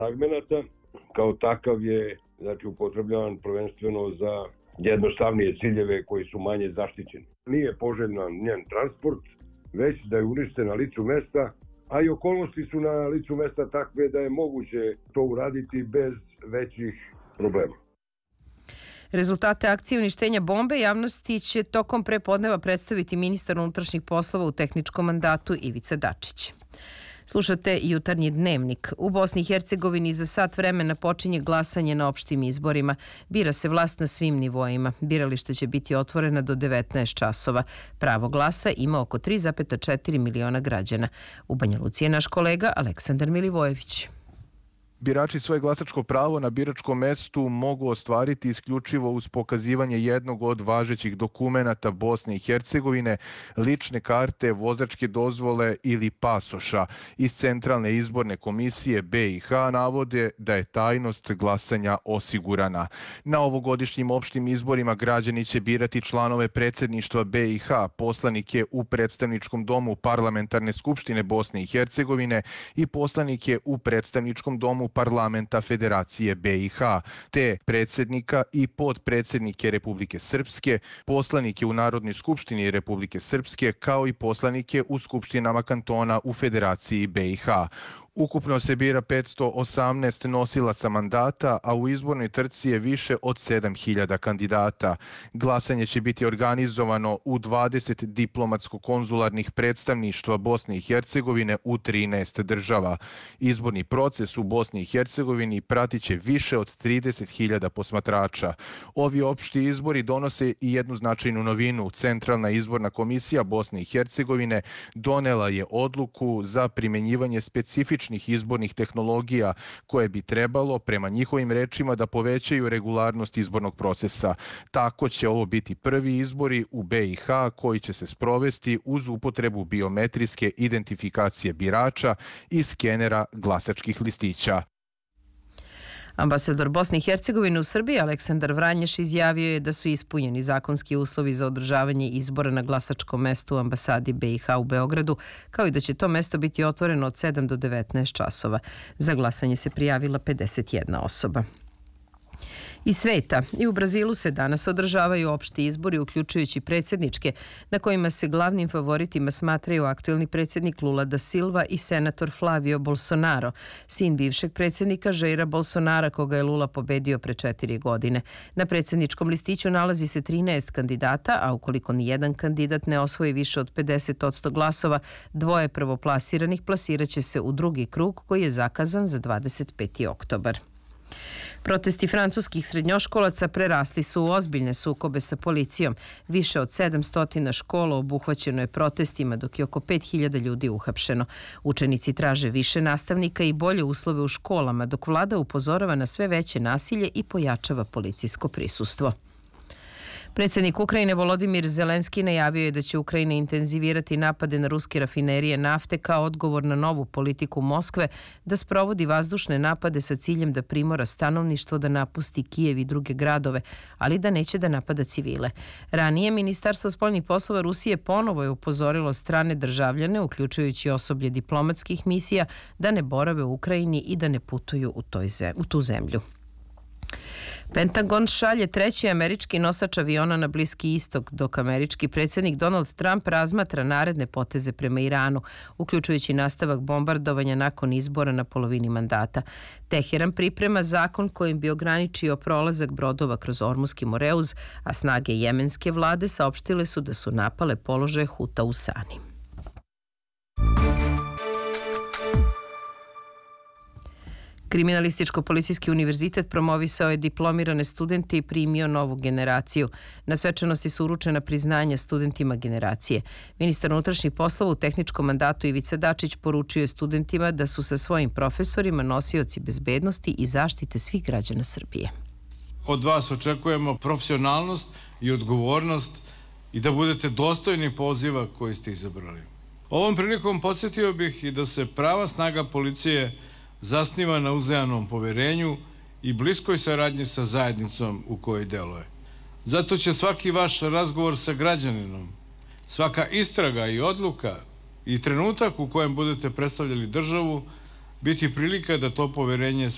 Fragmenata kao takav je upotrebljavan prvenstveno za jednostavnije ciljeve koji su manje zaštićeni. Nije poželjan njen transport, već da je uništen na licu mesta, a i okolnosti su na licu mesta takve da je moguće to uraditi bez većih problema. Rezultate akcije uništenja bombe javnosti će tokom prepodneva predstaviti ministar unutrašnjih poslova u tehničkom mandatu Ivica Dačić. Slušate Jutarnji dnevnik. U Bosni i Hercegovini za sat vremena počinje glasanje na opštim izborima. Bira se vlast na svim nivoima. Biralište će biti otvorena do 19 časova. Pravo glasa ima oko 3,4 miliona građana. U Banja Luci je naš kolega Aleksandar Milivojević. Birači svoje glasačko pravo na biračkom mestu mogu ostvariti isključivo uz pokazivanje jednog od važećih dokumenata Bosne i Hercegovine, lične karte, vozačke dozvole ili pasoša. Iz Centralne izborne komisije BiH navode da je tajnost glasanja osigurana. Na ovogodišnjim opštim izborima građani će birati članove predsjedništva BiH, poslanike u predstavničkom domu Parlamentarne skupštine Bosne i Hercegovine i poslanike u predstavničkom domu Parlamenta Federacije BiH, te predsjednika i podpredsjednike Republike Srpske, poslanike u Narodnoj skupštini Republike Srpske, kao i poslanike u skupštinama kantona u Federaciji BiH. Ukupno se bira 518 nosilaca mandata, a u izbornoj trci je više od 7000 kandidata. Glasanje će biti organizovano u 20 diplomatsko-konzularnih predstavništva Bosne i Hercegovine u 13 država. Izborni proces u Bosni i Hercegovini pratit će više od 30.000 posmatrača. Ovi opšti izbori donose i jednu značajnu novinu. Centralna izborna komisija Bosne i Hercegovine donela je odluku za primenjivanje specifičnih izbornih tehnologija koje bi trebalo, prema njihovim rečima, da povećaju regularnost izbornog procesa. Tako će ovo biti prvi izbori u BiH koji će se sprovesti uz upotrebu biometrijske identifikacije birača i skenera glasačkih listića. Ambasador Bosne i Hercegovine u Srbiji Aleksandar Vranješ izjavio je da su ispunjeni zakonski uslovi za održavanje izbora na glasačkom mestu u ambasadi BiH u Beogradu, kao i da će to mesto biti otvoreno od 7 do 19 časova. Za glasanje se prijavila 51 osoba. Iz sveta i u Brazilu se danas održavaju opšti izbori, uključujući predsjedničke, na kojima se glavnim favoritima smatraju aktuelni predsjednik Lula da Silva i senator Flavio Bolsonaro, sin bivšeg predsjednika Jaira Bolsonara, koga je Lula pobedio pre 4 godine. Na predsjedničkom listiću nalazi se 13 kandidata, a ukoliko ni jedan kandidat ne osvoji više od 50% glasova, dvoje prvoplasiranih plasiraće se u drugi krug koji je zakazan za 25. oktobar. Protesti francuskih srednjoškolaca prerasli su u ozbiljne sukobe sa policijom. Više od 700 škola obuhvaćeno je protestima, dok je oko 5000 ljudi uhapšeno. Učenici traže više nastavnika i bolje uslove u školama, dok vlada upozorava na sve veće nasilje i pojačava policijsko prisustvo. Predsjednik Ukrajine Volodimir Zelenski najavio je da će Ukrajina intenzivirati napade na ruske rafinerije nafte kao odgovor na novu politiku Moskve da sprovodi vazdušne napade sa ciljem da primora stanovništvo da napusti Kijev i druge gradove, ali da neće da napada civile. Ranije Ministarstvo spoljnih poslova Rusije ponovo je upozorilo strane državljane, uključujući osoblje diplomatskih misija, da ne borave u Ukrajini i da ne putuju u tu zemlju. Pentagon šalje treći američki nosač aviona na Bliski istok, dok američki predsjednik Donald Trump razmatra naredne poteze prema Iranu, uključujući nastavak bombardovanja nakon izbora na polovini mandata. Teheran priprema zakon kojim bi ograničio prolazak brodova kroz Ormuski Moreuz, a snage jemenske vlade saopštile su da su napale položaje Huta u Sani. Kriminalističko-policijski univerzitet promovisao je diplomirane studente i primio novu generaciju. Na svečanosti su uručena priznanja studentima generacije. Ministar unutrašnjih poslova u tehničkom mandatu Ivica Dačić poručio je studentima da su sa svojim profesorima nosioci bezbednosti i zaštite svih građana Srbije. Od vas očekujemo profesionalnost i odgovornost i da budete dostojni poziva koji ste izabrali. Ovom prilikom podsjetio bih i da se prava snaga policije zasniva na uzajamnom poverenju i bliskoj saradnji sa zajednicom u kojoj deluje. Zato će svaki vaš razgovor sa građaninom, svaka istraga i odluka i trenutak u kojem budete predstavljali državu biti prilika da to poverenje